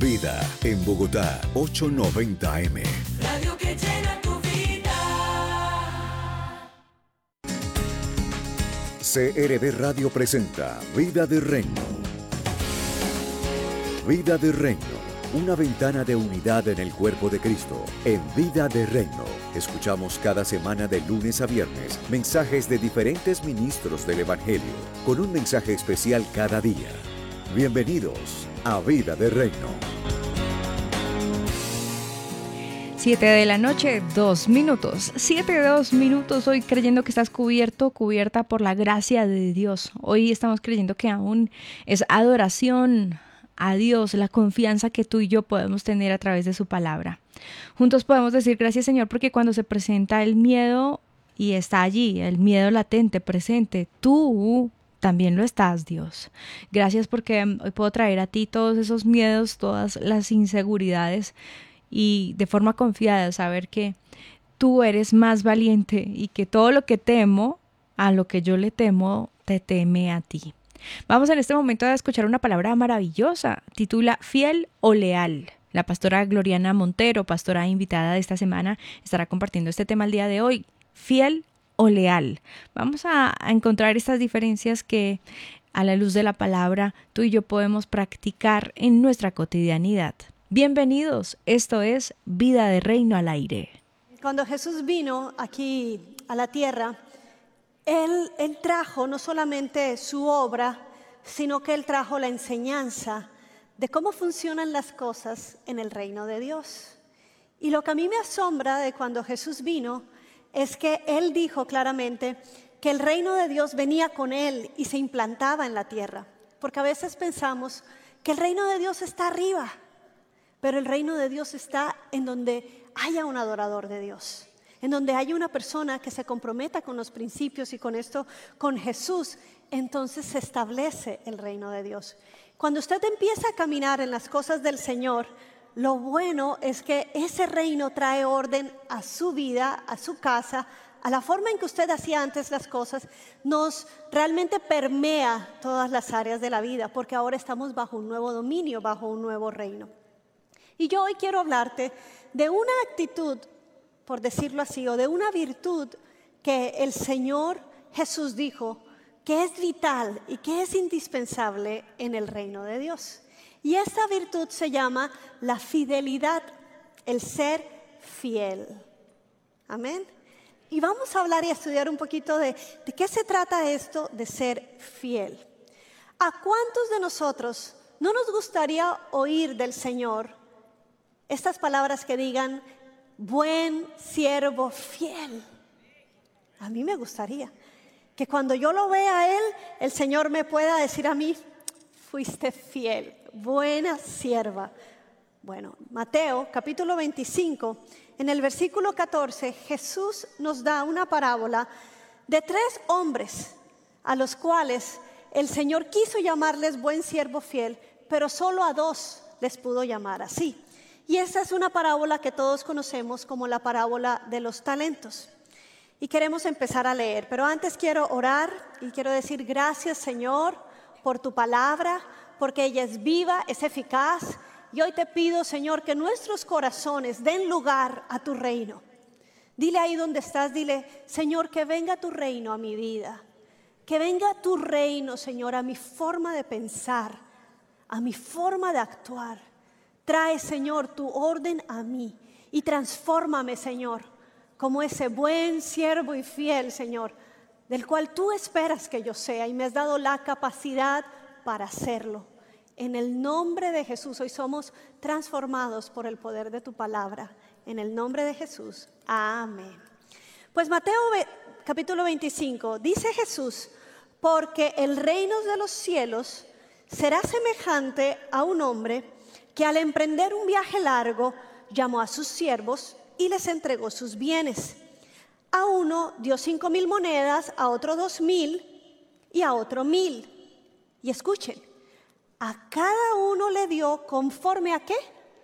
Vida en Bogotá, 890M. Radio que llena tu vida. CRB Radio presenta Vida de Reino. Vida de Reino, una ventana de unidad en el cuerpo de Cristo. En Vida de Reino, escuchamos cada semana de lunes a viernes mensajes de diferentes ministros del Evangelio, con un mensaje especial cada día. Bienvenidos a Vida de Reino. 7 p.m, 2 minutos. 7:02 hoy, creyendo que estás cubierta por la gracia de Dios. Hoy estamos creyendo que aún es adoración a Dios, la confianza que tú y yo podemos tener a través de su palabra. Juntos podemos decir gracias, Señor, porque cuando se presenta el miedo y está allí, el miedo latente, presente, tú también lo estás, Dios. Gracias porque hoy puedo traer a ti todos esos miedos, todas las inseguridades y de forma confiada saber que tú eres más valiente y que todo lo que temo, a lo que yo le temo, te teme a ti. Vamos en este momento a escuchar una palabra maravillosa, titula Fiel o Leal. La pastora Gloriana Montero, pastora invitada de esta semana, estará compartiendo este tema el día de hoy, fiel o leal. Vamos a encontrar estas diferencias que a la luz de la palabra tú y yo podemos practicar en nuestra cotidianidad. Bienvenidos, esto es Vida de Reino al aire. Cuando Jesús vino aquí a la tierra, Él trajo no solamente su obra, sino que Él trajo la enseñanza de cómo funcionan las cosas en el reino de Dios. Y lo que a mí me asombra de cuando Jesús vino es que Él dijo claramente que el reino de Dios venía con Él y se implantaba en la tierra. Porque a veces pensamos que el reino de Dios está arriba, pero el reino de Dios está en donde haya un adorador de Dios, en donde haya una persona que se comprometa con los principios y con esto, con Jesús, entonces se establece el reino de Dios. Cuando usted empieza a caminar en las cosas del Señor, lo bueno es que ese reino trae orden a su vida, a su casa, a la forma en que usted hacía antes las cosas, nos realmente permea todas las áreas de la vida, porque ahora estamos bajo un nuevo dominio, bajo un nuevo reino. Y yo hoy quiero hablarte de una actitud, por decirlo así, o de una virtud que el Señor Jesús dijo que es vital y que es indispensable en el reino de Dios. Y esta virtud se llama la fidelidad, el ser fiel. Amén. Y vamos a hablar y a estudiar un poquito de qué se trata esto de ser fiel. ¿A cuántos de nosotros no nos gustaría oír del Señor estas palabras que digan, buen siervo fiel? A mí me gustaría que cuando yo lo vea a Él, el Señor me pueda decir a mí, fuiste fiel, buena sierva. Bueno, Mateo capítulo 25, en el versículo 14, Jesús nos da una parábola de 3 hombres a los cuales el Señor quiso llamarles buen siervo fiel, pero solo a 2 les pudo llamar así. Y esta es una parábola que todos conocemos como la parábola de los talentos. Y queremos empezar a leer, pero antes quiero orar y quiero decir gracias, Señor, por tu palabra, porque ella es viva, es eficaz. Y hoy te pido, Señor, que nuestros corazones den lugar a tu reino. Dile ahí donde estás, dile, Señor, que venga tu reino a mi vida. Que venga tu reino, Señor, a mi forma de pensar, a mi forma de actuar. Trae, Señor, tu orden a mí y transfórmame, Señor, como ese buen siervo y fiel, Señor, del cual tú esperas que yo sea y me has dado la capacidad para hacerlo. En el nombre de Jesús, hoy somos transformados por el poder de tu palabra. En el nombre de Jesús, amén. Pues Mateo capítulo 25, dice Jesús, porque el reino de los cielos será semejante a un hombre que al emprender un viaje largo llamó a sus siervos y les entregó sus bienes. A uno dio 5,000 monedas, a otro 2,000 y a otro 1,000. Y escuchen, a cada uno le dio conforme a ¿qué?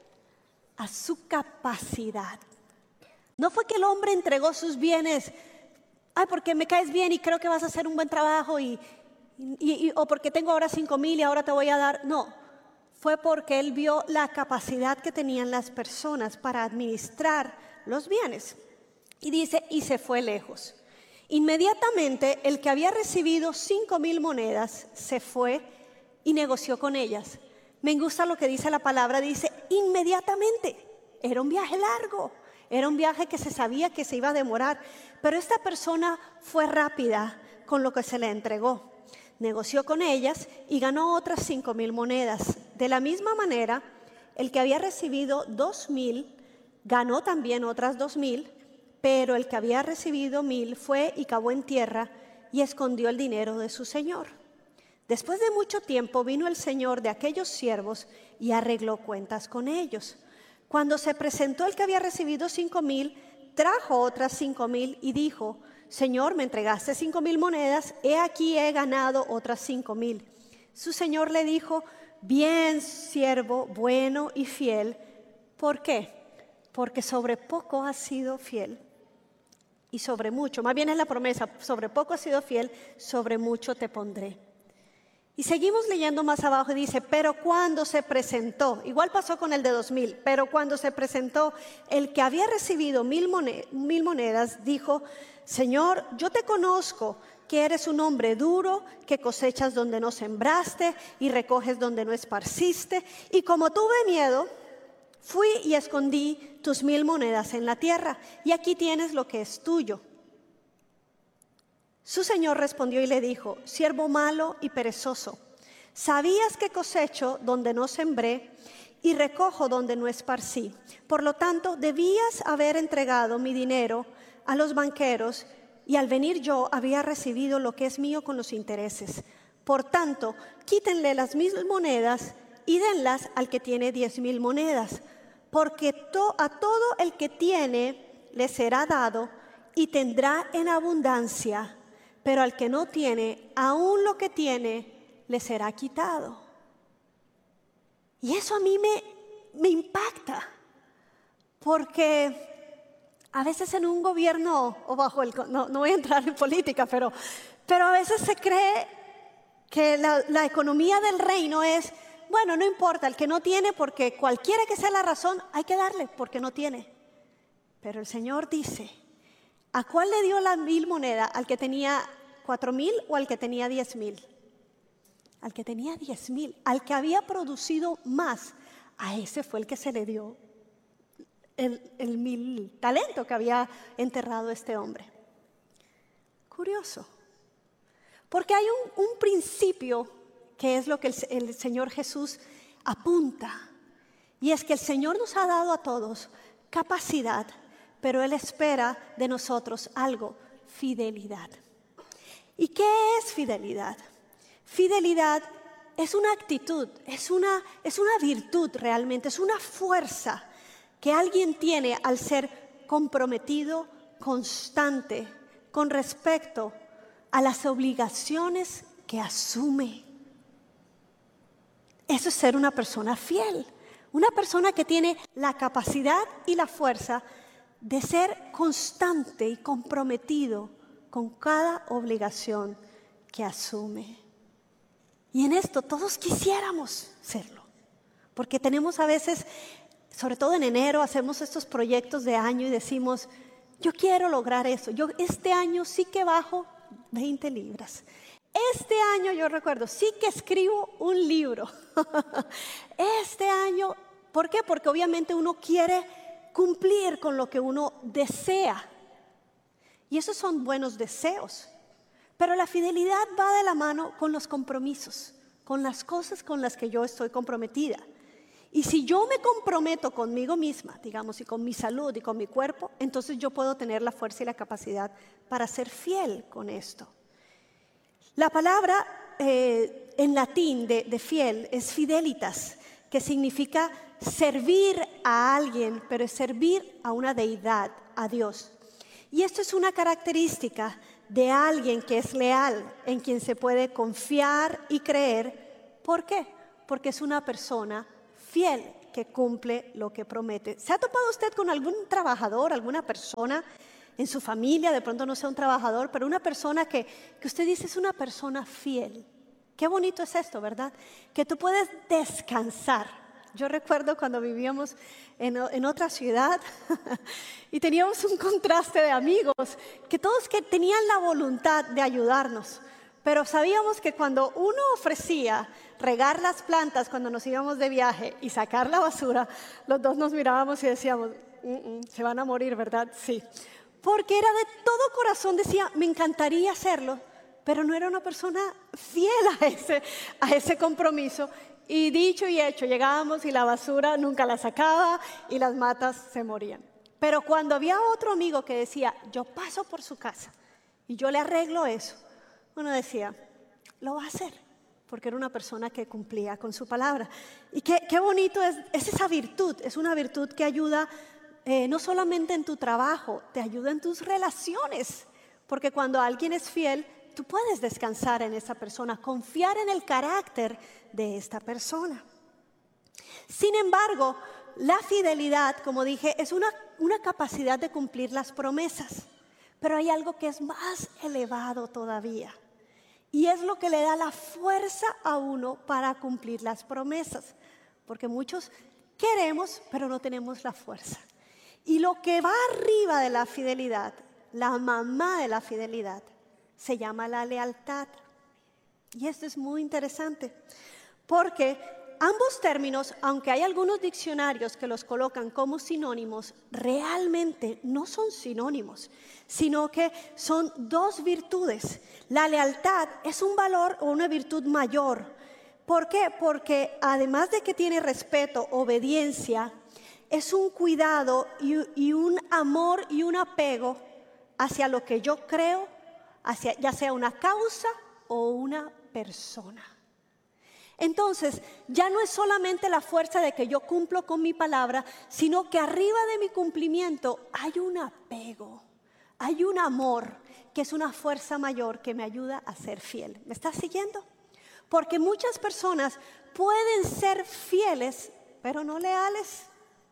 A su capacidad. No fue que el hombre entregó sus bienes, porque me caes bien y creo que vas a hacer un buen trabajo o porque tengo ahora 5,000 y ahora te voy a dar. No, fue porque él vio la capacidad que tenían las personas para administrar los bienes. Y dice, y se fue lejos. Inmediatamente el que había recibido 5,000 monedas se fue y negoció con ellas. Me gusta lo que dice la palabra, dice inmediatamente. Era un viaje largo, era un viaje que se sabía que se iba a demorar, pero esta persona fue rápida con lo que se le entregó. Negoció con ellas y ganó otras 5,000 monedas. De la misma manera, el que había recibido 2,000 ganó también otras 2,000, pero el que había recibido 1,000 fue y cavó en tierra y escondió el dinero de su señor. Después de mucho tiempo vino el señor de aquellos siervos y arregló cuentas con ellos. Cuando se presentó el que había recibido 5,000, trajo otras 5,000 y dijo: Señor, me entregaste 5,000 monedas, he aquí he ganado otras 5,000. Su señor le dijo: bien, siervo, bueno y fiel. ¿Por qué? Porque sobre poco has sido fiel y sobre mucho, más bien es la promesa, sobre poco has sido fiel, sobre mucho te pondré. Y seguimos leyendo más abajo y dice, pero cuando se presentó, igual pasó con el de 2,000, pero cuando se presentó el que había recibido 1,000 monedas, dijo: Señor, yo te conozco, que eres un hombre duro, que cosechas donde no sembraste y recoges donde no esparciste. Y como tuve miedo, fui y escondí tus 1,000 monedas en la tierra, y aquí tienes lo que es tuyo. Su señor respondió y le dijo: siervo malo y perezoso, sabías que cosecho donde no sembré y recojo donde no esparcí. Por lo tanto, debías haber entregado mi dinero a los banqueros, y al venir yo había recibido lo que es mío con los intereses. Por tanto, quítenle las 1,000 monedas y denlas al que tiene 10,000 monedas, porque a todo el que tiene le será dado y tendrá en abundancia, pero al que no tiene, aún lo que tiene le será quitado. Y eso a mí me impacta, porque a veces en un gobierno, o no voy a entrar en política, pero a veces se cree que la economía del reino es, bueno, no importa, el que no tiene, porque cualquiera que sea la razón, hay que darle porque no tiene. Pero el Señor dice, ¿a cuál le dio las 1,000 monedas? ¿Al que tenía 4,000 o al que tenía 10,000? Al que tenía 10,000, al que había producido más, a ese fue el que se le dio el 1,000 talento que había enterrado este hombre. Curioso, porque hay un principio que es lo que el Señor Jesús apunta, y es que el Señor nos ha dado a todos capacidad, pero Él espera de nosotros algo: fidelidad. ¿Y qué es fidelidad? Fidelidad es una actitud, es una virtud realmente, es una fuerza que alguien tiene al ser comprometido, constante, con respecto a las obligaciones que asume. Eso es ser una persona fiel, una persona que tiene la capacidad y la fuerza de ser constante y comprometido con cada obligación que asume. Y en esto todos quisiéramos serlo, porque tenemos a veces, sobre todo en enero, hacemos estos proyectos de año y decimos, yo quiero lograr eso, yo este año sí que bajo 20 libras. Este año yo recuerdo, sí que escribo un libro. Este año, ¿por qué? Porque obviamente uno quiere cumplir con lo que uno desea. Y esos son buenos deseos. Pero la fidelidad va de la mano con los compromisos, con las cosas con las que yo estoy comprometida. Y si yo me comprometo conmigo misma, digamos, y con mi salud y con mi cuerpo, entonces yo puedo tener la fuerza y la capacidad para ser fiel con esto. La palabra en latín de fiel es fidelitas, que significa servir a alguien, pero es servir a una deidad, a Dios. Y esto es una característica de alguien que es leal, en quien se puede confiar y creer. ¿Por qué? Porque es una persona fiel que cumple lo que promete. ¿Se ha topado usted con algún trabajador, alguna persona en su familia, de pronto no sea un trabajador, pero una persona que usted dice es una persona fiel, Qué bonito es esto, ¿verdad? Que tú puedes descansar. Yo recuerdo cuando vivíamos en otra ciudad y teníamos un contraste de amigos, que todos que tenían la voluntad de ayudarnos, pero sabíamos que cuando uno ofrecía regar las plantas cuando nos íbamos de viaje y sacar la basura, los dos nos mirábamos y decíamos, se van a morir, ¿verdad? Sí. Porque era de todo corazón, decía, me encantaría hacerlo, pero no era una persona fiel a ese compromiso. Y dicho y hecho, llegábamos y la basura nunca la sacaba y las matas se morían. Pero cuando había otro amigo que decía, yo paso por su casa y yo le arreglo eso, uno decía, lo va a hacer, porque era una persona que cumplía con su palabra. Y qué bonito es esa virtud, es una virtud que ayuda no solamente en tu trabajo, te ayuda en tus relaciones, porque cuando alguien es fiel, tú puedes descansar en esa persona, confiar en el carácter de esta persona. Sin embargo, la fidelidad, como dije, es una capacidad de cumplir las promesas, pero hay algo que es más elevado todavía, y es lo que le da la fuerza a uno para cumplir las promesas, porque muchos queremos, pero no tenemos la fuerza. Y lo que va arriba de la fidelidad, la mamá de la fidelidad, se llama la lealtad. Y esto es muy interesante, porque ambos términos, aunque hay algunos diccionarios que los colocan como sinónimos, realmente no son sinónimos, sino que son dos virtudes. La lealtad es un valor o una virtud mayor. ¿Por qué? Porque además de que tiene respeto, obediencia, es un cuidado y un amor y un apego hacia lo que yo creo, hacia ya sea una causa o una persona. Entonces, ya no es solamente la fuerza de que yo cumplo con mi palabra, sino que arriba de mi cumplimiento hay un apego, hay un amor, que es una fuerza mayor que me ayuda a ser fiel. ¿Me estás siguiendo? Porque muchas personas pueden ser fieles, pero no leales.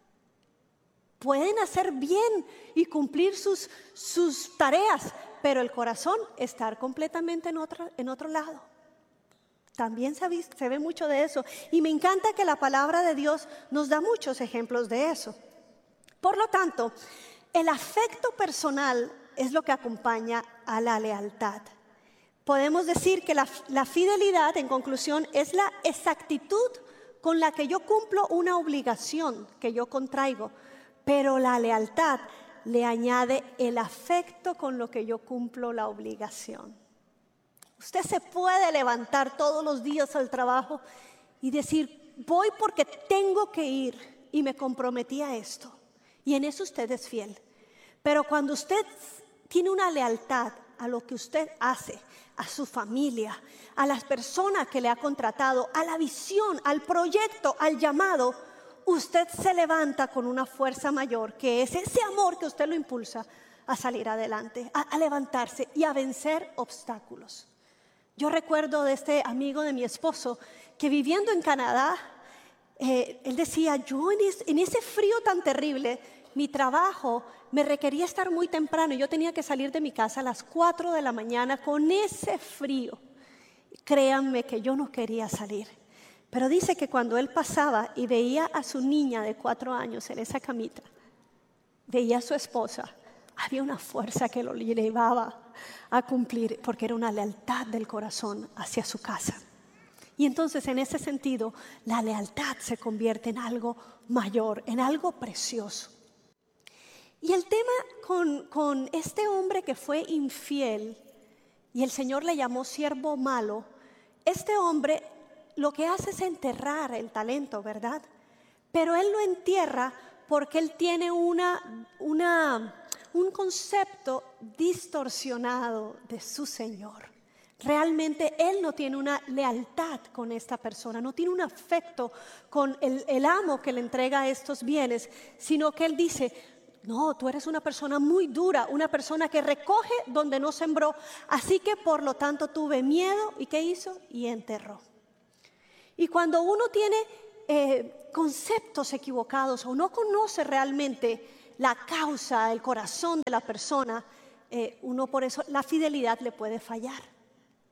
Pueden hacer bien y cumplir sus tareas, pero el corazón estar completamente en otro lado. También se ve mucho de eso. Y me encanta que la palabra de Dios nos da muchos ejemplos de eso. Por lo tanto, el afecto personal es lo que acompaña a la lealtad. Podemos decir que la fidelidad, en conclusión, es la exactitud con la que yo cumplo una obligación que yo contraigo. Pero la lealtad le añade el afecto con lo que yo cumplo la obligación. Usted se puede levantar todos los días al trabajo y decir, voy porque tengo que ir y me comprometí a esto. Y en eso usted es fiel. Pero cuando usted tiene una lealtad a lo que usted hace, a su familia, a las personas que le ha contratado, a la visión, al proyecto, al llamado, usted se levanta con una fuerza mayor, que es ese amor que usted lo impulsa a salir adelante, a levantarse y a vencer obstáculos. Yo recuerdo de este amigo de mi esposo que viviendo en Canadá, él decía, yo en ese frío tan terrible, mi trabajo me requería estar muy temprano. Yo tenía que salir de mi casa a las 4 de la mañana con ese frío. Créanme que yo no quería salir. Pero dice que cuando él pasaba y veía a su niña de 4 años en esa camita, veía a su esposa, había una fuerza que lo llevaba a cumplir, porque era una lealtad del corazón hacia su casa. Y entonces en ese sentido, la lealtad se convierte en algo mayor, en algo precioso. Y el tema con este hombre que fue infiel, y el Señor le llamó siervo malo, este hombre lo que hace es enterrar el talento, ¿verdad? Pero él lo entierra porque él tiene un concepto distorsionado de su Señor. Realmente él no tiene una lealtad con esta persona, no tiene un afecto con el amo que le entrega estos bienes, sino que él dice, no, tú eres una persona muy dura, una persona que recoge donde no sembró, así que por lo tanto tuve miedo, ¿y qué hizo? Y enterró. Y cuando uno tiene conceptos equivocados o no conoce realmente la causa, el corazón de la persona, uno por eso la fidelidad le puede fallar.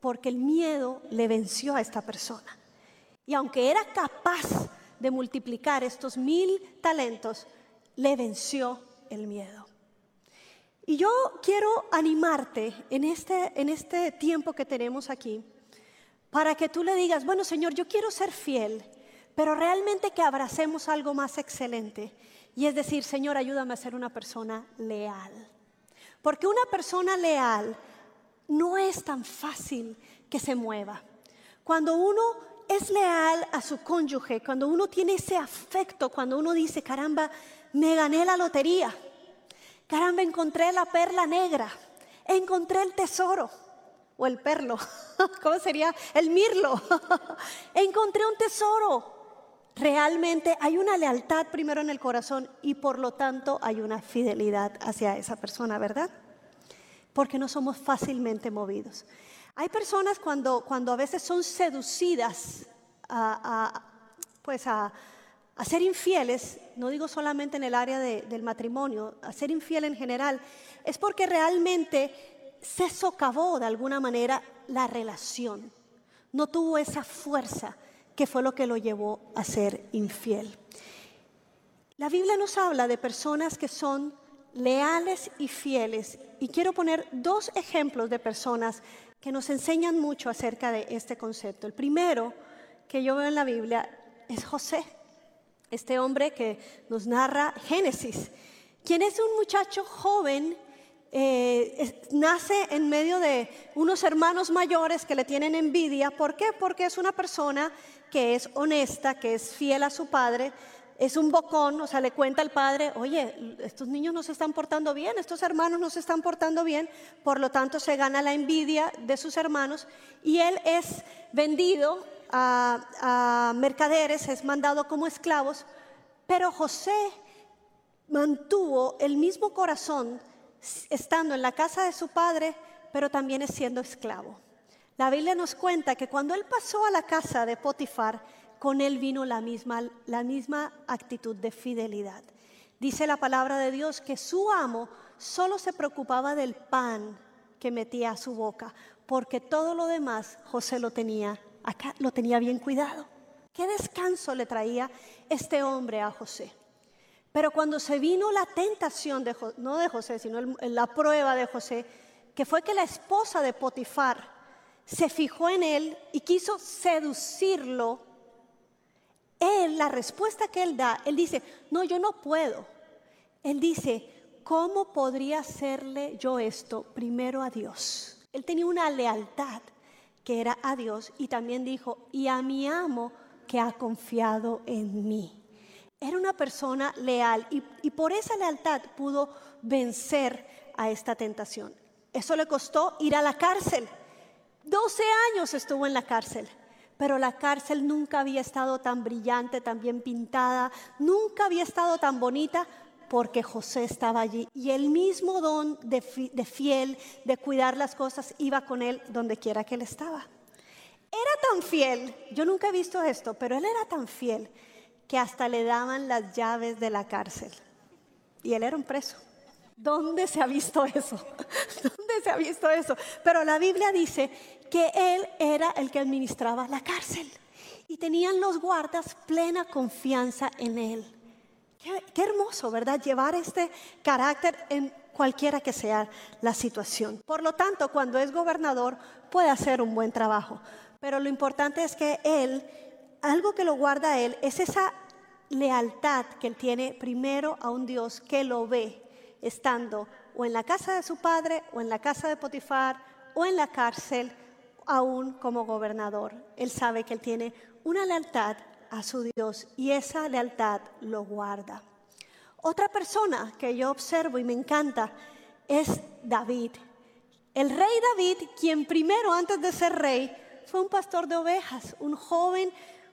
porque el miedo le venció a esta persona. Y aunque era capaz de multiplicar estos 1000 talentos, le venció el miedo. Y yo quiero animarte en este tiempo que tenemos aquí, para que tú le digas, bueno, Señor, yo quiero ser fiel, pero realmente que abracemos algo más excelente. Y es decir, Señor, ayúdame a ser una persona leal. Porque una persona leal no es tan fácil que se mueva. Cuando uno es leal a su cónyuge, cuando uno tiene ese afecto, cuando uno dice, caramba, me gané la lotería, caramba, encontré la perla negra, encontré el tesoro, o el perlo, ¿cómo sería? El mirlo, encontré un tesoro. Realmente hay una lealtad primero en el corazón y por lo tanto hay una fidelidad hacia esa persona, ¿verdad? Porque no somos fácilmente movidos. Hay personas cuando a veces son seducidas a ser infieles, no digo solamente en el área del matrimonio, a ser infiel en general, es porque realmente se socavó de alguna manera la relación. No tuvo esa fuerza que fue lo que lo llevó a ser infiel. La Biblia nos habla de personas que son leales y fieles. Y quiero poner 2 ejemplos de personas que nos enseñan mucho acerca de este concepto. El primero que yo veo en la Biblia es José, este hombre que nos narra Génesis, quien es un muchacho joven, nace en medio de unos hermanos mayores que le tienen envidia. ¿Por qué? Porque es una persona que es honesta, que es fiel a su padre. Es un bocón, o sea, le cuenta al padre, oye, estos niños no se están portando bien, estos hermanos no se están portando bien, por lo tanto se gana la envidia de sus hermanos y él es vendido a mercaderes, es mandado como esclavos, pero José mantuvo el mismo corazón estando en la casa de su padre, pero también siendo esclavo. La Biblia nos cuenta que cuando él pasó a la casa de Potifar, con él vino la misma actitud de fidelidad. Dice la palabra de Dios que su amo solo se preocupaba del pan que metía a su boca, porque todo lo demás José lo tenía acá, lo tenía bien cuidado. Qué descanso le traía este hombre a José. Pero cuando se vino la tentación, no de José, sino la prueba de José, que fue que la esposa de Potifar se fijó en él y quiso seducirlo, la respuesta que él da, él dice, no, yo no puedo. Él dice, ¿cómo podría hacerle yo esto primero a Dios? Él tenía una lealtad que era a Dios y también dijo, y a mi amo que ha confiado en mí. Era una persona leal y por esa lealtad pudo vencer a esta tentación. Eso le costó ir a la cárcel. 12 años estuvo en la cárcel, pero la cárcel nunca había estado tan brillante, tan bien pintada, nunca había estado tan bonita porque José estaba allí. Y el mismo don de fiel, de cuidar las cosas, iba con él donde quiera que él estaba. Era tan fiel, yo nunca he visto esto, pero él era tan fiel que hasta le daban las llaves de la cárcel. Y él era un preso. ¿Dónde se ha visto eso? ¿Dónde se ha visto eso? Pero la Biblia dice que él era el que administraba la cárcel. Y tenían los guardas plena confianza en él. Qué hermoso, ¿verdad? Llevar este carácter en cualquiera que sea la situación. Por lo tanto, cuando es gobernador, puede hacer un buen trabajo. Pero lo importante es que él, algo que lo guarda a él, es esa lealtad que él tiene primero a un Dios que lo ve, estando o en la casa de su padre, o en la casa de Potifar, o en la cárcel, aún como gobernador. Él sabe que él tiene una lealtad a su Dios y esa lealtad lo guarda. Otra persona que yo observo y me encanta es David. El rey David, quien primero antes de ser rey fue un pastor de ovejas, un joven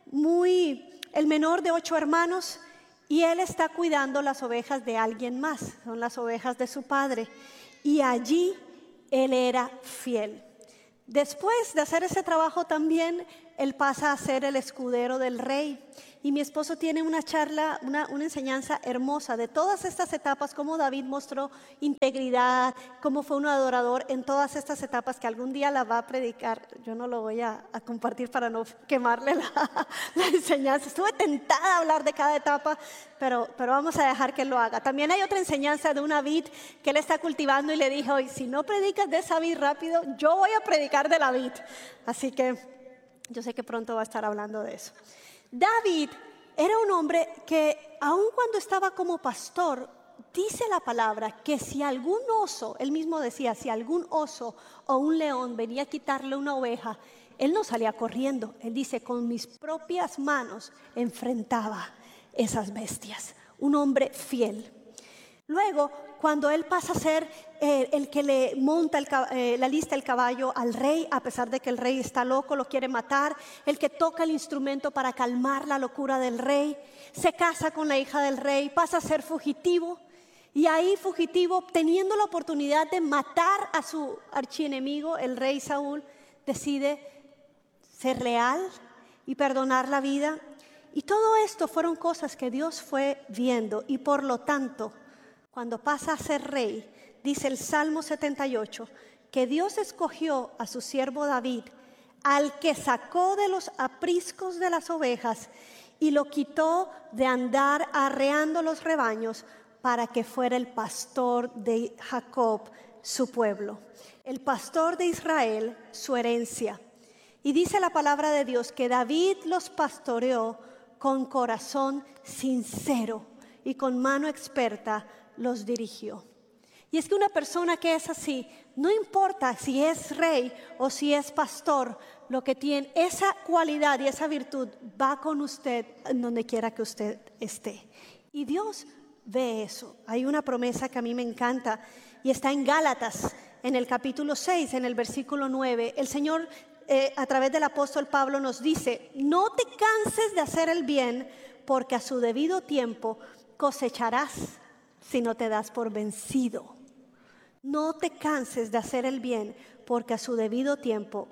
el menor de 8 hermanos, y él está cuidando las ovejas de alguien más, son las ovejas de su padre, y allí él era fiel. Después de hacer ese trabajo también, él pasa a ser el escudero del rey. Y mi esposo tiene una charla, una enseñanza hermosa de todas estas etapas, cómo David mostró integridad, cómo fue un adorador en todas estas etapas, que algún día la va a predicar. Yo no lo voy a compartir para no quemarle la enseñanza. Estuve tentada a hablar de cada etapa, pero vamos a dejar que lo haga. También hay otra enseñanza de una vid que él está cultivando y le dijo, hoy, si no predicas de esa vid rápido, yo voy a predicar de la vid. Así que yo sé que pronto va a estar hablando de eso. David era un hombre que aun cuando estaba como pastor, dice la palabra que si algún oso, él mismo decía, si algún oso o un león venía a quitarle una oveja, él no salía corriendo. Él dice, con mis propias manos enfrentaba esas bestias. Un hombre fiel. Luego, cuando él pasa a ser el que le monta la lista el caballo al rey, a pesar de que el rey está loco, lo quiere matar, el que toca el instrumento para calmar la locura del rey, se casa con la hija del rey, pasa a ser fugitivo, y ahí fugitivo, teniendo la oportunidad de matar a su archienemigo, el rey Saúl, decide ser leal y perdonar la vida. Y todo esto fueron cosas que Dios fue viendo, y por lo tanto, cuando pasa a ser rey, dice el Salmo 78, que Dios escogió a su siervo David, al que sacó de los apriscos de las ovejas y lo quitó de andar arreando los rebaños para que fuera el pastor de Jacob, su pueblo, el pastor de Israel, su herencia. Y dice la palabra de Dios que David los pastoreó con corazón sincero y con mano experta los dirigió. Y es que una persona que es así, no importa si es rey o si es pastor, lo que tiene, esa cualidad y esa virtud va con usted en donde quiera que usted esté. Y Dios ve eso. Hay una promesa que a mí me encanta y está en Gálatas, en el capítulo 6, en el versículo 9. El Señor, a través del apóstol Pablo, nos dice, no te canses de hacer el bien, porque a su debido tiempo cosecharás si no te das por vencido. No te canses de hacer el bien, porque a su debido tiempo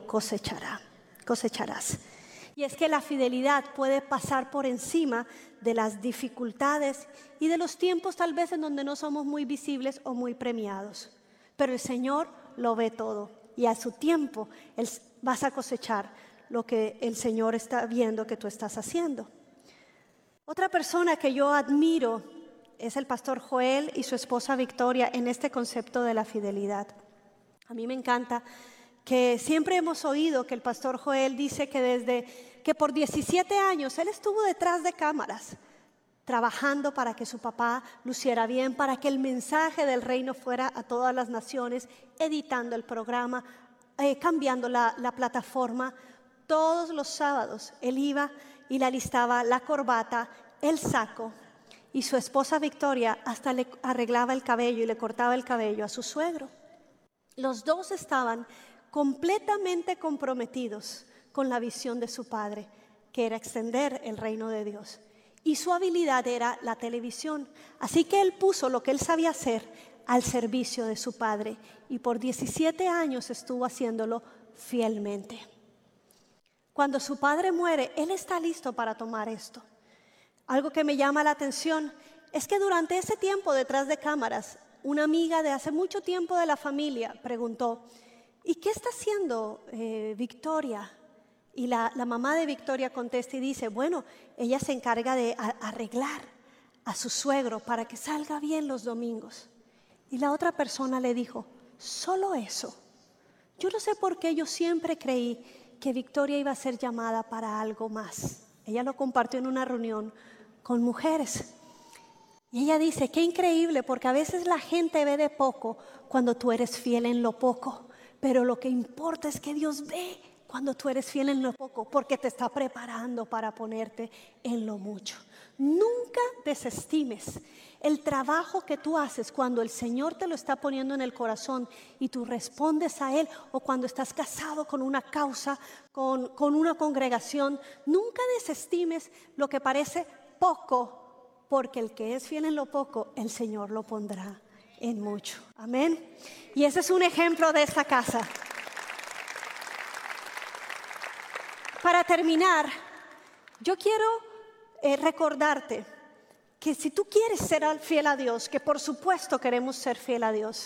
cosecharás. Y es que la fidelidad puede pasar por encima de las dificultades y de los tiempos tal vez en donde no somos muy visibles o muy premiados. Pero el Señor lo ve todo, y a su tiempo vas a cosechar lo que el Señor está viendo que tú estás haciendo. Otra persona que yo admiro es el pastor Joel y su esposa Victoria en este concepto de la fidelidad. A mí me encanta que siempre hemos oído que el pastor Joel dice que por 17 años él estuvo detrás de cámaras, trabajando para que su papá luciera bien, para que el mensaje del reino fuera a todas las naciones, editando el programa, cambiando la plataforma. Todos los sábados él iba y le alistaba la corbata, el saco, y su esposa Victoria hasta le arreglaba el cabello y le cortaba el cabello a su suegro. Los dos estaban completamente comprometidos con la visión de su padre, que era extender el reino de Dios. Y su habilidad era la televisión. Así que él puso lo que él sabía hacer al servicio de su padre. Y por 17 años estuvo haciéndolo fielmente. Cuando su padre muere, él está listo para tomar esto. Algo que me llama la atención es que durante ese tiempo detrás de cámaras, una amiga de hace mucho tiempo de la familia preguntó, ¿y qué está haciendo Victoria? Y la mamá de Victoria contesta y dice, bueno, ella se encarga de arreglar a su suegro para que salga bien los domingos. Y la otra persona le dijo, solo eso. Yo no sé por qué yo siempre creí que Victoria iba a ser llamada para algo más. Ella lo compartió en una reunión con mujeres. Y ella dice, qué increíble, porque a veces la gente ve de poco cuando tú eres fiel en lo poco. Pero lo que importa es que Dios ve cuando tú eres fiel en lo poco, porque te está preparando para ponerte en lo mucho. Nunca desestimes el trabajo que tú haces cuando el Señor te lo está poniendo en el corazón y tú respondes a Él, o cuando estás casado con una causa, con una congregación. Nunca desestimes lo que parece poco, porque el que es fiel en lo poco, el Señor lo pondrá en mucho. Amén. Y ese es un ejemplo de esta casa. para terminar, yo quiero recordarte que si tú quieres ser fiel a Dios, que por supuesto queremos ser fiel a Dios,